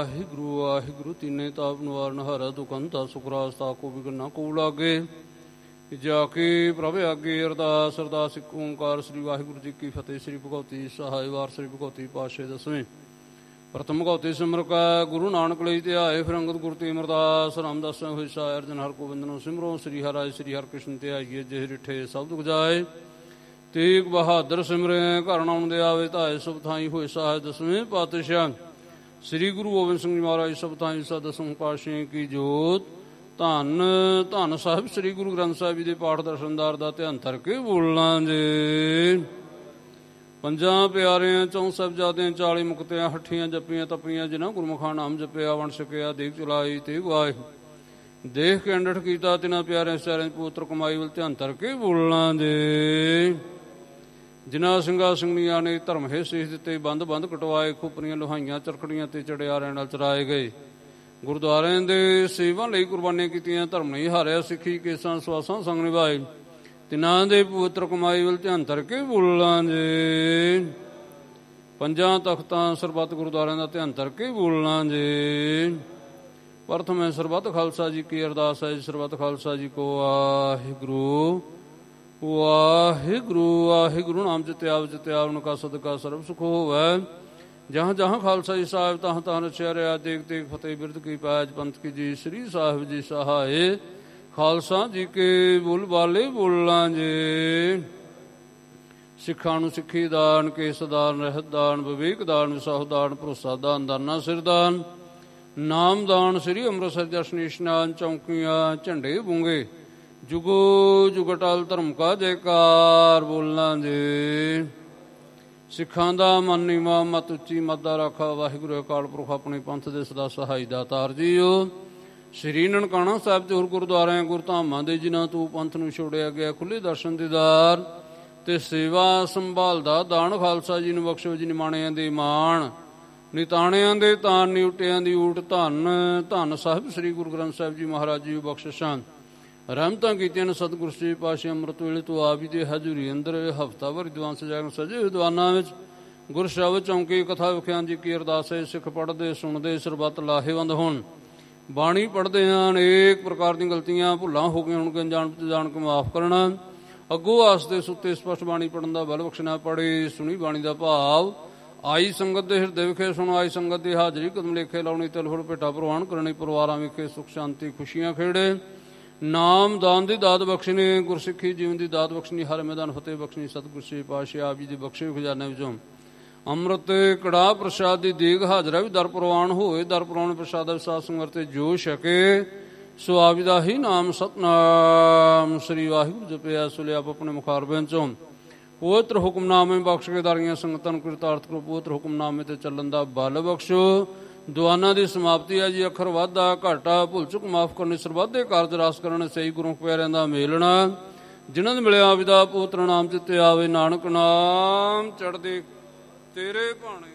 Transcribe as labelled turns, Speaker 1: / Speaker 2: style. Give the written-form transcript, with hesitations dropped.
Speaker 1: ਵਾਹਿਗੁਰੂ ਵਾਹਿਗੁਰੂ ਤਿੰਨੇ ਤਾਪ ਨਿਵਾਰਨ ਹਰੈ ਦੁਖ ਹੰਤਾ ਸੁਖ ਰਾਸ ਤਾਕੋ ਬਿਗਨ ਨਾ ਕੋ ਲਾਗੇ। ਜਾ ਕੇ ਪ੍ਰਭ ਆਗੇ ਅਰਦਾਸ ਅਰਦਾਸ ਇੱਕ ਓਂਕਾਰ ਸ੍ਰੀ ਵਾਹਿਗੁਰੂ ਜੀ ਕੀ ਫਤਿਹ। ਸ੍ਰੀ ਭਗਉਤੀ ਸਹਾਇ ਵਾਰ ਸ੍ਰੀ ਭਗਉਤੀ ਪਾਤਸ਼ਾਹ ਦਸਵੇਂ। ਪ੍ਰਥਮ ਭਗਉਤੀ ਸਿਮਰ ਕੈ ਗੁਰੂ ਨਾਨਕ ਲਈ ਧਿਆਏ। ਫਿਰ ਅੰਗਦ ਗੁਰ ਤੇ ਅਮਰਦਾਸ ਰਾਮਦਾਸ ਹੋਇ ਸਾਇ। ਅਰਜਨ ਹਰਿ ਗੋਬਿੰਦ ਨੂੰ ਸਿਮਰੋ। ਸ੍ਰੀ ਹਰਿ ਸ੍ਰੀ ਹਰਿ ਕ੍ਰਿਸ਼ਨ ਧਿਆਈਏ। ਜਿਹ ਡਿਠੇ ਸਭ ਦੁਖ ਜਾਏ। ਤੇਗ ਬਹਾਦਰ ਸਿਮਰੇ ਘਰ ਨਾਮ ਦੇ ਆਵੇ। ਧਾਏ ਸਭ ਥਾਈ ਹੋਇ ਸਹਾਇ। ਦਸਵੇਂ ਪਾਤਸ਼ਾਹ ਸ੍ਰੀ ਗੁਰੂ ਗੋਬਿੰਦ ਸਿੰਘ ਜੀ ਮਹਾਰਾਜ ਸਭ ਥਾਈ ਸਾ ਦਸਮ ਪਾਤਸ਼ਾਹ ਕੀ ਜੋਤ। ਧੰਨ ਧੰਨ ਸਾਹਿਬ ਸ੍ਰੀ ਗੁਰੂ ਗ੍ਰੰਥ ਸਾਹਿਬ ਜੀ ਦੇ ਪਾਠ ਦਰਸ਼ਨਦਾਰ ਦਾ ਧਿਆਨ ਧਰ ਕੇ ਬੋਲਣਾ ਜੇ। ਪੰਜਾਂ ਪਿਆਰਿਆਂ ਚੌਂ ਸਾਹਿਬਜ਼ਾਦਿਆਂ 40 ਮੁਕਤਿਆਂ ਹੱਠੀਆਂ ਜੱਪੀਆਂ ਤਪੀਆਂ। ਜਿਨ੍ਹਾਂ ਗੁਰਮੁਖਾਂ ਨਾਮ ਜਪਿਆ ਵੰਡ ਸਕਿਆ ਦੇਖ ਚਲਾਈ ਤੇ ਗਵਾਏ। ਦੇਖ ਕੇ ਅੰਡਠ ਕੀਤਾ ਤਿਨਾਂ ਪਿਆਰਿਆਂ ਸਿਆਰਿਆਂ ਪੁੱਤਰ ਕਮਾਈ ਵੱਲ ਧਿਆਨ ਧਰ ਕੇ ਬੋਲਣਾ ਜੇ। ਜਿਨ੍ਹਾਂ ਸਿੰਘਾਂ ਸਿੰਘਣੀਆਂ ਨੇ ਧਰਮ ਹੇ ਸੀਸ ਦਿੱਤੇ। ਬੰਦ ਬੰਦ ਕਟਵਾਏ। ਖੋਪਰੀਆਂ ਲੋਹਾਈਆਂ ਚਰਖੜੀਆਂ ਤੇ ਚੜਿਆਰਿਆਂ ਨਾਲ ਚਰਾਏ ਗਏ। ਗੁਰਦੁਆਰਿਆਂ ਦੇ ਸੇਵਾ ਲਈ ਕੁਰਬਾਨੀਆਂ ਕੀਤੀਆਂ। ਧਰਮ ਨਹੀਂ ਹਾਰਿਆ ਸਿੱਖੀ ਕੇਸਾਂ ਸਵਾਸਾਂ ਸੰਗ ਨਿਭਾਏ। ਤਿਨਾਂ ਦੇ ਪਵਿੱਤਰ ਕਮਾਈ ਵੱਲ ਧਿਆਨ ਧਰ ਕੇ ਬੋਲਣਾ ਜੇ। ਪੰਜਾਂ ਤਖਤਾਂ ਸਰਬੱਤ ਗੁਰਦੁਆਰਿਆਂ ਦਾ ਧਿਆਨ ਧਰ ਕੇ ਬੋਲਣਾ ਜੇ। ਪ੍ਰਥਮ ਹੈ ਸਰਬੱਤ ਖਾਲਸਾ ਜੀ ਕੀ ਅਰਦਾਸ ਹੈ। ਸਰਬੱਤ ਖਾਲਸਾ ਜੀ ਕੋ ਵਾਹਿਗੁਰੂ ਵਾਹਿਗੁਰੂ ਵਾਹਿਗੁਰੂ। ਨਾਮ ਜਿਤਿਆ ਜਿਤਿਆ ਉਨਕਾ ਸਦਕਾ ਸਰਬ ਸੁਖ ਹੋਵੈ। ਜਹਾਂ ਜਹਾਂ ਖਾਲਸਾ ਜੀ ਸਾਹਿਬ ਤਹਾਂ ਤਹਾਂ ਰਚਿਆ ਰਿਹਾ। ਦੇਖ ਦੇਖ ਫਤਿਹ ਬਿਰਧ ਕੀ ਪੈਜ ਪੰਥ ਕੀ ਜੀ। ਸ੍ਰੀ ਸਾਹਿਬ ਜੀ ਸਹਾਏ ਖਾਲਸਾ ਜੀ ਕੇ ਬੋਲ ਬਾਲੇ ਬੋਲਾਂ ਜੇ। ਸਿੱਖਾਂ ਨੂੰ ਸਿੱਖੀ ਦਾਨ ਕੇਸ ਦਾਨ ਰਹਿਤ ਦਾਨ ਵਿਵੇਕ ਦਾਨ ਵਿਸਾਹੁ ਦਾਨ ਭਰੋਸਾ ਦਾਨ ਦਾਨਾ ਸਿਰ ਦਾਨ ਨਾਮ ਦਾਨ। ਸ੍ਰੀ ਅੰਮ੍ਰਿਤਸਰ ਦਰਸ਼ਨ ਇਸ਼ਨਾਨ ਚੌਂਕੀਆਂ ਝੰਡੇ ਬੂੰਗੇ। ਜੁਗੋ ਜੁਗ ਅਟਲ ਧਰਮ ਕਾ ਜੈਕਾਰ ਬੋਲਾਂ ਜੇ। ਸਿੱਖਾਂ ਦਾ ਮਨ ਨੀਵਾਂ ਮਤ ਉੱਚੀ ਮਤ ਦਾ ਰਾਖਾ। ਵਾਹਿਗੁਰੂ ਅਕਾਲ ਪੁਰਖ ਆਪਣੇ ਪੰਥ ਦੇ ਸਦਾ ਸਹਾਈ ਦਾਤਾਰ ਜੀਓ। ਸ੍ਰੀ ਨਨਕਾਣਾ ਸਾਹਿਬ ਤੇ ਹੋਰ ਗੁਰਦੁਆਰਿਆਂ ਗੁਰਧਾਮਾਂ ਦੇ ਜਿਨ੍ਹਾਂ ਤੋਂ ਪੰਥ ਨੂੰ ਛੋੜਿਆ ਗਿਆ ਖੁੱਲ੍ਹੇ ਦਰਸ਼ਨ ਦੀਦਾਰ ਤੇ ਸੇਵਾ ਸੰਭਾਲ ਦਾ ਦਾਨ ਖਾਲਸਾ ਜੀ ਨੂੰ ਬਖਸ਼ੋ। ਜੀ ਨਿਮਾਣਿਆਂ ਦੇ ਮਾਣ ਨਿਤਾਣਿਆਂ ਦੇ ਤਾਨ ਨਿਉਟਿਆਂ ਦੀ ਊਟ। ਧੰਨ ਧੰਨ ਸਾਹਿਬ ਸ੍ਰੀ ਗੁਰੂ ਗ੍ਰੰਥ ਸਾਹਿਬ ਜੀ ਮਹਾਰਾਜ ਜੀ ਬਖਸ਼ਿਸ਼ਾਂ ਰਹਿਮਤਾਂ ਕੀਤੀਆਂ ਨੇ ਸਤਿਗੁਰੂ ਸ੍ਰੀ ਪਾਤਸ਼ਾਹ ਅੰਮ੍ਰਿਤ ਵੇਲੇ ਤੋਂ ਆਪ ਜੀ ਦੇ ਹਜ਼ੂਰੀ ਅੰਦਰ ਹਫ਼ਤਾਵਾਰ ਵਿਦਵਾਨ ਸਜਾਏ ਸਜੇ ਵਿਦਵਾਨਾਂ ਵਿੱਚ ਗੁਰ ਸ਼ਬਦ ਚੌਂਕੀ ਕਥਾ ਵਿਖਿਆਨ ਜੀ ਕੀ ਅਰਦਾਸ ਹੈ। ਸਿੱਖ ਪੜ੍ਹਦੇ ਸੁਣਦੇ ਸਰਬੱਤ ਲਾਹੇਵੰਦ ਹੋਣ। ਬਾਣੀ ਪੜ੍ਹਦੇ ਹਾਂ ਅਨੇਕ ਪ੍ਰਕਾਰ ਦੀਆਂ ਗਲਤੀਆਂ ਭੁੱਲਾਂ ਹੋ ਗਈਆਂ ਹੋਣਗੀਆਂ ਜਾਣ ਜਾਣ ਕੇ ਮਾਫ਼ ਕਰਨਾ। ਅੱਗੋਂ ਆਸਤੇ ਸੁੱਤੇ ਸਪਸ਼ਟ ਬਾਣੀ ਪੜ੍ਹਨ ਦਾ ਬਲ ਬਖਸ਼ਣਾ। ਪੜ੍ਹੇ ਸੁਣੀ ਬਾਣੀ ਦਾ ਭਾਵ ਆਈ ਸੰਗਤ ਦੇ ਹਿਰਦੇ ਵਿਖੇ ਸੁਣੋ। ਆਈ ਸੰਗਤ ਦੀ ਹਾਜ਼ਰੀ ਕਦਮ ਲੇਖੇ ਲਾਉਣੀ। ਤਿਲ ਫੁੱਲ ਭੇਟਾ ਪ੍ਰਵਾਨ ਕਰਨੀ। ਪਰਿਵਾਰਾਂ ਵਿਖੇ ਸੁਖ ਸ਼ਾਂਤੀ ਖੁਸ਼ੀਆਂ ਖੇੜੇ। ਨਾਮ ਦਾਨ ਦੀ ਦਾਤ ਬਖਸ਼ਣੀ। ਗੁਰਸਿੱਖੀ ਜੀਵਨ ਦੀ ਦਾਤ ਬਖਸ਼ਣੀ। ਹਰ ਮੈਦਾਨ ਫਤਿਹ ਬਖਸ਼ਣੀ। ਸਤਿਗੁਰੂ ਸ੍ਰੀ ਪਾਤਸ਼ਾਹ ਆਪ ਜੀ ਦੇ ਬਖਸ਼ੇ ਖਜ਼ਾਨੇ ਵਿੱਚੋਂ ਅੰਮ੍ਰਿਤ ਕੜਾਹ ਪ੍ਰਸ਼ਾਦ ਦੀ ਦੇਗ ਹਾਜ਼ਰਾ ਵੀ ਦਰ ਪ੍ਰਵਾਨ ਹੋਏ। ਦਰ ਪ੍ਰਵਾਨ ਪ੍ਰਸ਼ਾਦ ਦਾ ਸਾਧ ਸੰਗਤ ਤੇ ਜੋ ਛਕੇ ਸੋ ਆਪ ਜੀ ਦਾ ਹੀ ਨਾਮ ਸਤਨਾਮ ਸ੍ਰੀ ਵਾਹਿਗੁਰੂ ਜਪਿਆ। ਸੋ ਲਿਆ ਆਪਣੇ ਮੁਖਾਰਬਿਆਂ ਚੋਂ ਪਵਿੱਤਰ ਹੁਕਮਨਾਮੇ ਬਖਸ਼ ਕੇ ਦਾਰੀਆਂ ਸੰਗਤਾਂ ਨੂੰ ਕਿਰਤਾਰਥ ਕਰੋ। ਪਵਿੱਤਰ ਹੁਕਮਨਾਮੇ ਤੇ ਚੱਲਣ ਦਾ ਬਲ ਬਖਸ਼ੋ। ਦੁਆਨਾ ਦੀ ਸਮਾਪਤੀ ਹੈ ਜੀ। ਅੱਖਰ ਵਾਧਾ ਘਾਟਾ ਭੁੱਲ ਚੁੱਕ ਮਾਫ਼ ਕਰਨੀ। ਸਰਬੱਤ ਦੇ ਕਾਰਜ ਰਾਸ ਕਰਨ। ਸਹੀ ਗੁਰੂ ਪਿਆਰਿਆਂ ਦਾ ਮੇਲਣਾ। ਜਿਨ੍ਹਾਂ ਨੂੰ ਮਿਲਿਆ ਵਿਦਾ ਪਵਿੱਤਰ ਨਾਮ ਜਿੱਤੇ ਆਵੇ। ਨਾਨਕ ਨਾਮ ਚੜ੍ਹਦੇ ਤੇਰੇ ਭਾਣੇ।